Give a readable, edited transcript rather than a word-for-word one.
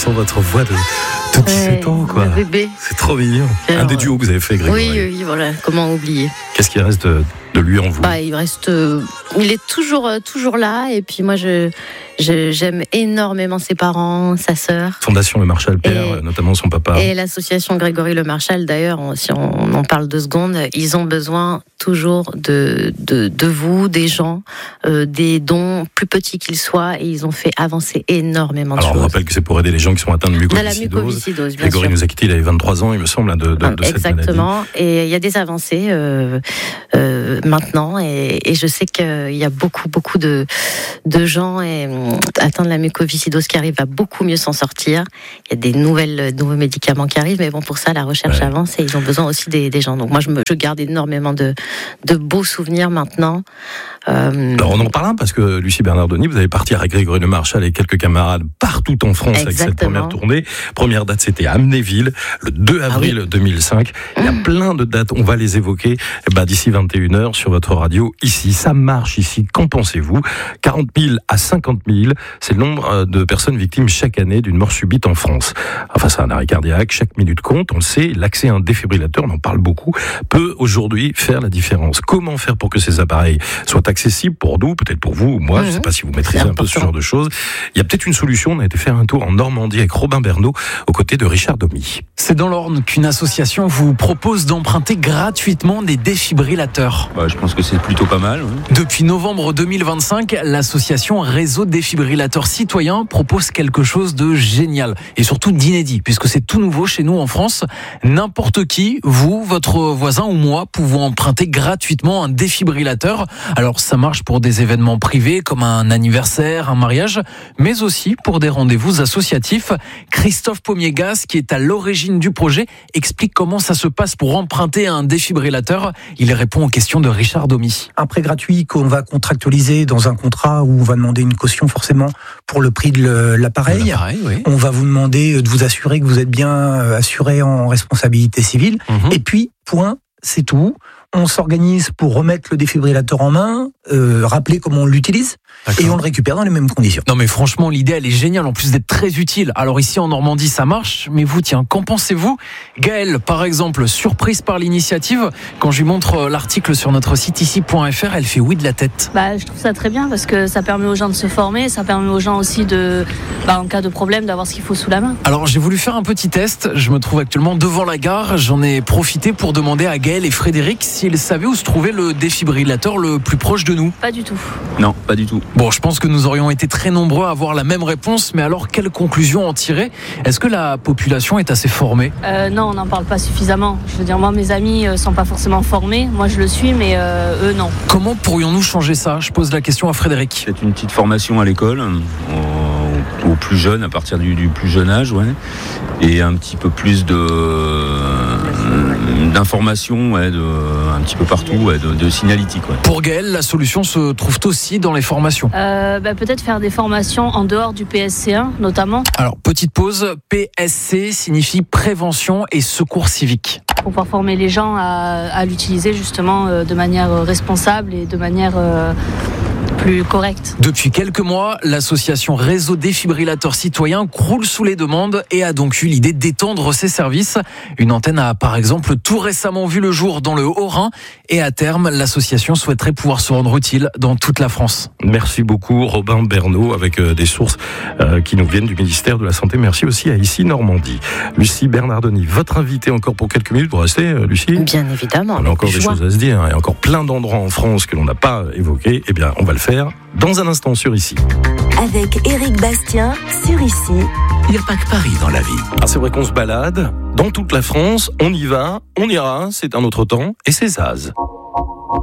sent votre voix de 17 ans, quoi. Le bébé. C'est trop mignon. Un des duos que vous avez fait, Grégory. Oui, voilà. Comment oublier? Qu'est-ce qui reste de lui en vous? Il reste. Il est toujours là. Et puis moi, j'aime énormément ses parents, sa sœur. Fondation Le Marchal Père, notamment son papa. Et l'association Grégory Le Marchal, d'ailleurs, si on en parle 2 secondes, ils ont besoin toujours de vous, des gens, des dons, plus petits qu'ils soient, et ils ont fait avancer énormément de choses. Alors, on rappelle que c'est pour aider les gens qui sont atteints de mucoviscidose. La mucoviscidose, bien Grégory sûr. nous a quittés, il avait 23 ans, il me semble, de cette maladie. Exactement. Et il y a des avancées maintenant, et je sais qu'il y a beaucoup de gens atteints de la mucoviscidose qui arrivent à beaucoup mieux s'en sortir. Il y a des nouveaux médicaments qui arrivent, mais bon, pour ça, la recherche avance et ils ont besoin aussi des gens. Donc moi, je garde énormément de beaux souvenirs maintenant. Alors on en parle parce que Lucie Bernardoni, vous allez partir avec Grégory Le Marchal et quelques camarades partout en France. Exactement. Avec cette première tournée. Première date, c'était à Amnéville, le 2 avril 2005. Il y a plein de dates, on va les évoquer d'ici 21h sur votre radio. Ici, ça marche ici, qu'en pensez-vous? 40 000 à 50 000, c'est le nombre de personnes victimes chaque année d'une mort subite en France. Face à un arrêt cardiaque, chaque minute compte, on le sait, l'accès à un défibrillateur, on en parle beaucoup, peut aujourd'hui faire la différence. Comment faire pour que ces appareils soient accessibles pour nous, peut-être pour vous ou moi, je ne sais pas si vous maîtrisez un peu ce genre de choses. Il y a peut-être une solution, on a été faire un tour en Normandie avec Robin Bernot, aux côtés de Richard Domy. C'est dans l'Orne qu'une association vous propose d'emprunter gratuitement des défibrillateurs. Je pense que c'est plutôt pas mal. Oui. Depuis novembre 2025, l'association Réseau Défibrillateurs Citoyens propose quelque chose de génial et surtout d'inédit, puisque c'est tout nouveau chez nous en France. N'importe qui, vous, votre voisin ou moi, pouvons emprunter gratuitement un défibrillateur. Alors ça marche pour des événements privés comme un anniversaire, un mariage, mais aussi pour des rendez-vous associatifs. Christophe Pomiegas, qui est à l'origine du projet, explique comment ça se passe pour emprunter un défibrillateur. Il répond aux questions de Richard Domy. Un prêt gratuit qu'on va contractualiser dans un contrat où on va demander une caution forcément pour le prix de l'appareil. Oui. On va vous demander de vous assurer que vous êtes bien assuré en responsabilité civile. Et puis, point, c'est tout. On s'organise pour remettre le défibrillateur en main, rappeler comment on l'utilise, et on le récupère dans les mêmes conditions. Non mais franchement, l'idée elle est géniale, en plus d'être très utile. Alors ici en Normandie ça marche, mais vous tiens, qu'en pensez-vous? Gaëlle, par exemple, surprise par l'initiative, quand je lui montre l'article sur notre site ici.fr, elle fait oui de la tête. Je trouve ça très bien parce que ça permet aux gens de se former, ça permet aux gens aussi en cas de problème, d'avoir ce qu'il faut sous la main. Alors j'ai voulu faire un petit test, je me trouve actuellement devant la gare, j'en ai profité pour demander à Gaëlle et Frédéric s'ils savaient où se trouvait le défibrillateur le plus proche de nous. Pas du tout. Non, pas du tout. Bon, je pense que nous aurions été très nombreux à avoir la même réponse, mais alors quelle conclusion en tirer? Est-ce que la population est assez formée? Non, on n'en parle pas suffisamment. Je veux dire, moi, mes amis sont pas forcément formés. Moi, je le suis, mais eux, non. Comment pourrions-nous changer ça? Je pose la question à Frédéric. C'est une petite formation à l'école, aux plus jeunes, à partir du plus jeune âge, et un petit peu plus d'informations, un petit peu partout, de signalétique. Pour Gaëlle, la solution se trouve aussi dans les formations. Peut-être faire des formations en dehors du PSC1, notamment. Alors, petite pause, PSC signifie prévention et secours civique. Pour pouvoir former les gens à l'utiliser justement de manière responsable et de manière plus correcte. Depuis quelques mois, l'association Réseau Défibrillateurs Citoyens croule sous les demandes et a donc eu l'idée d'étendre ses services. Une antenne a par exemple tout récemment vu le jour dans le Haut-Rhin et à terme, l'association souhaiterait pouvoir se rendre utile dans toute la France. Merci beaucoup Robin Bernot avec des sources qui nous viennent du ministère de la Santé. Merci aussi à Ici Normandie. Lucie Bernardoni, votre invitée encore pour quelques minutes. Vous restez, Lucie? Bien évidemment. On a encore des choses à se dire. Il y a encore plein d'endroits en France que l'on n'a pas évoqués. Eh bien, on va le faire dans un instant sur Ici. Avec Éric Bastien sur Ici. Il n'y a pas que Paris dans la vie. C'est vrai qu'on se balade dans toute la France. On y va, on ira. C'est un autre temps et c'est Zaz.